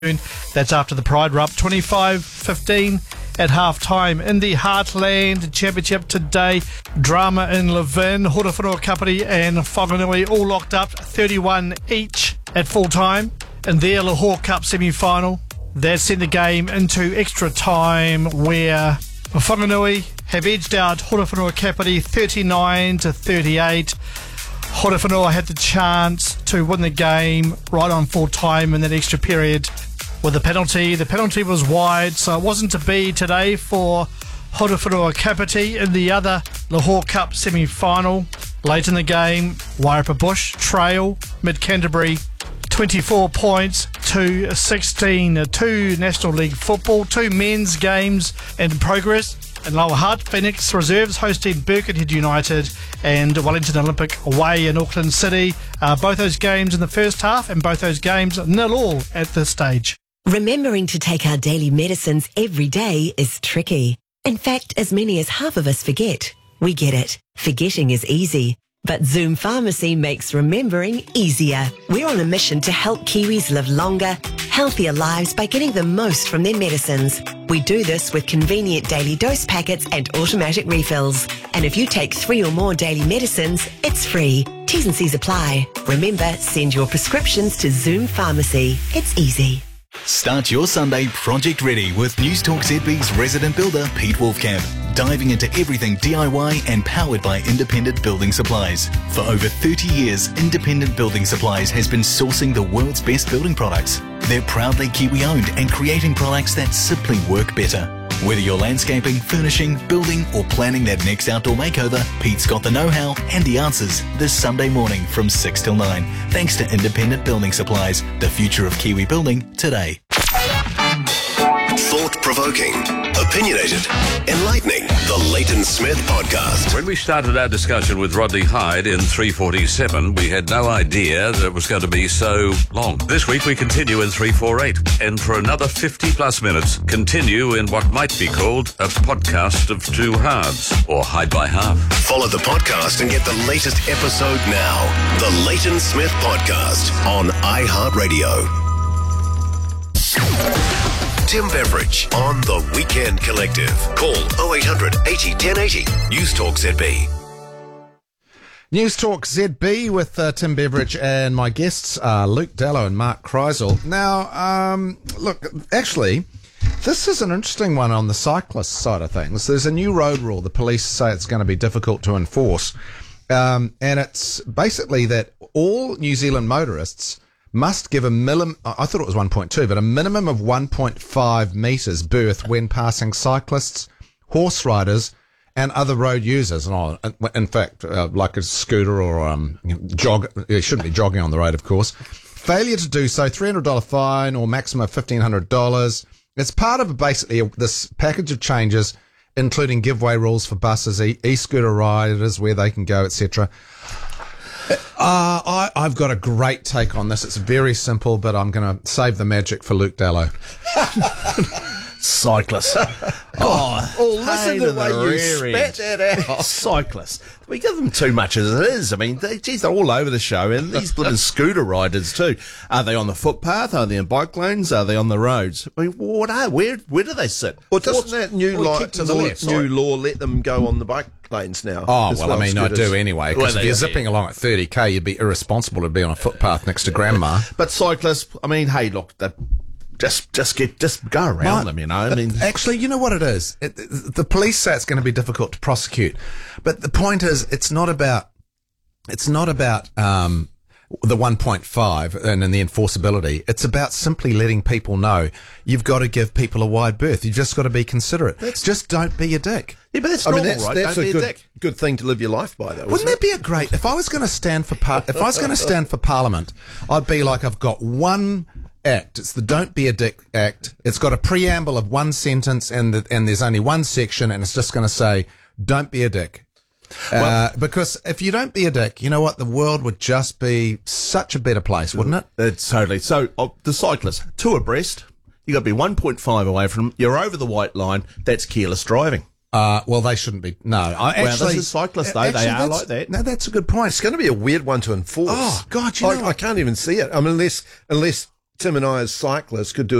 That's after the Pride were up 25-15 at half-time. In the Heartland Championship today, drama in Levin, Horowhenua Kapiti and Whanganui all locked up 31 each at full-time. In their Lahore Cup semi-final, that sent the game into extra time where Whanganui have edged out Horowhenua Kapiti 39-38. Horowhenua had the chance to win the game right on full time in that extra period with a penalty. The penalty was wide, so it wasn't to be today for Horowhenua Kapiti. In the other Lahore Cup semi-final, late in the game, Wairapa Bush trail mid-Canterbury 24 points to 16. Two National League football, two men's games in progress. In Lower Hutt, Phoenix Reserves hosting Birkenhead United and Wellington Olympic away in Auckland City. Both those games in the first half and both those games 0-0 at this stage. Remembering to take our daily medicines every day is tricky. In fact, as many as half of us forget. We get it. Forgetting is easy. But Zoom Pharmacy makes remembering easier. We're on a mission to help Kiwis live longer, healthier lives by getting the most from their medicines. We do this with convenient daily dose packets and automatic refills. And if you take 3 or more daily medicines, it's free. T's and C's apply. Remember, send your prescriptions to Zoom Pharmacy. It's easy. Start your Sunday project ready with News Talk ZB's resident builder Pete Wolfcamp. Diving into everything DIY and powered by Independent Building Supplies. For over 30 years, Independent Building Supplies has been sourcing the world's best building products. They're proudly Kiwi-owned and creating products that simply work better. Whether you're landscaping, furnishing, building or planning that next outdoor makeover, Pete's got the know-how and the answers this Sunday morning from 6 till 9. Thanks to Independent Building Supplies, the future of Kiwi building today. Thought-provoking, opinionated, enlightening. The Leighton Smith Podcast. When we started our discussion with Rodney Hyde in 347, we had no idea that it was going to be so long. This week we continue in 348, and for another 50-plus minutes, continue in what might be called a podcast of two halves, or Hyde by half. Follow the podcast and get the latest episode now. The Leighton Smith Podcast on iHeartRadio. Tim Beveridge on The Weekend Collective. Call 0800 80 1080. News Talk ZB. News Talk ZB with Tim Beveridge, and my guests are Luke Dallow and Mark Kreisel. Now, look, actually, this is an interesting one on the cyclist side of things. There's a new road rule. The police say it's going to be difficult to enforce. And it's basically that all New Zealand motorists must give a minimum, I thought it was 1.2, but a minimum of 1.5 metres berth when passing cyclists, horse riders, and other road users. And in fact, like a scooter or you shouldn't be jogging on the road, of course. Failure to do so, $300 fine or maximum of $1,500. It's part of basically this package of changes, including giveaway rules for buses, e-scooter riders, where they can go, etc. I've got a great take on this. It's very simple, but I'm going to save the magic for Luke Dallow. Cyclists. Listen to the way you spat that out. Cyclists. We give them too much as it is. I mean, they're all over the show, and these little scooter riders too. Are they on the footpath? Are they in bike lanes? Are they on the roads? I mean, where do they sit? Well, doesn't that new law let them go on the bike lanes now? Oh, well, I mean, I do anyway, because if you're zipping along at 30k, you'd be irresponsible to be on a footpath next to grandma. But cyclists, I mean, hey, look, just go around them, you know. I mean, actually, you know what it is? The police say it's going to be difficult to prosecute, but the point is, it's not about the 1.5 and the enforceability. It's about simply letting people know you've got to give people a wide berth. You've just got to be considerate. Just don't be a dick. Yeah, but that's normal, right? That's a good thing to live your life by, though. Wouldn't that be a great? If I was going to stand for Parliament, I'd be like, I've got one act. It's the Don't Be a Dick Act. It's got a preamble of one sentence, and there's only one section, and it's just going to say, "Don't be a dick." Because if you don't be a dick, you know what? The world would just be such a better place, wouldn't it? It's totally. So the cyclists, 2 abreast, you got to be 1.5 away from them. You're over the white line. That's careless driving. Well, they shouldn't be. No, this is cyclists, though. They are like that. No, that's a good point. It's going to be a weird one to enforce. Oh, God, I can't even see it. I mean, unless Tim and I as cyclists could do